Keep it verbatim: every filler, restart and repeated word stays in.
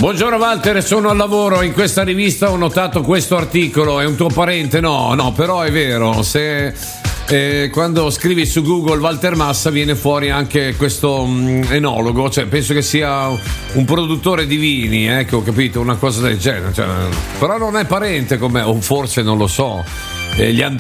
Buongiorno Walter, sono al lavoro, in questa rivista ho notato questo articolo, è un tuo parente? No, no, però è vero, se eh, quando scrivi su Google Walter Massa viene fuori anche questo mh, enologo, cioè penso che sia un produttore di vini, eh, che ho capito, una cosa del genere, cioè, però non è parente con me, o forse non lo so. Eh, gli,